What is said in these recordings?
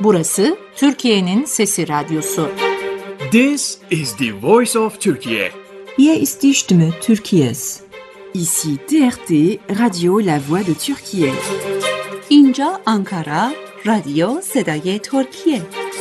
Burası Türkiye'nin Sesi Radyosu. This is the voice of Turkey. Hier ist die Stimme Türkiye's. Ici TRT, Radio La Voix de Türkiye. اینجا آنکارا، رادیو صدای ترکیه.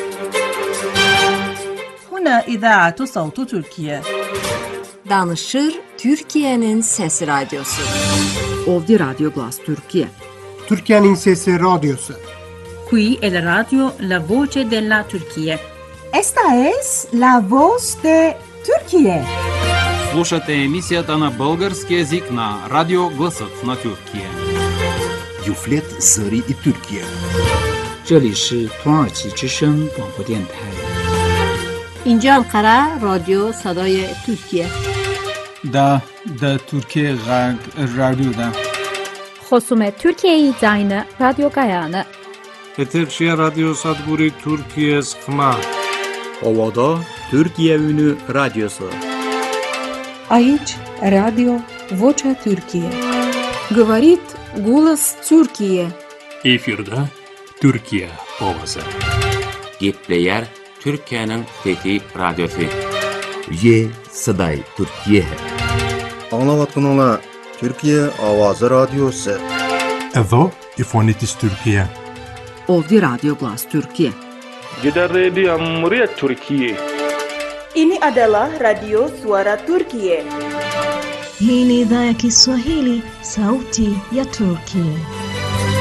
هنا إذاعة صوت تركيا. Danışır Türkiye'nin Sesi Radyosu. Ovdi Radio Glas Türkiye. Türkiye'nin Sesi Radyosu. Qui è la radio La Voce della Turchia. Esta es La Voz de Turquía. Слушате емисията на български език на Радио Гласът на Тюркия. Юфлет Зари и Türkiye. 这里是土耳其之声广播电台。 اینجا انقره رادیو صدای ترکیه. دا ترکیه غرب رادیو دا. خصوم ترکیه زاین رادیو گایانه. Etekşehir Radyo Sadburi Türkiye Sıkma. Ovada Türkiye Ünü Radyosu. Aici Radio Vocea Türkiye. Говорит голос Türkiye. Efirde Türkiye ovası. Gepleyer Türkiye'nin Fethi Radyosu. Ye Saday Türkiye. Anlavatkanlar Türkiye Avazı Radyosu. Evo İfonitis Türkiye. Ovdi Radio Glas Türkiye. Jeddah Radio Muria Türkiye. Ini adalah Radio Suara Turkiye. Hii ni idhaa ya Kiswahili, sauti ya Turkiye.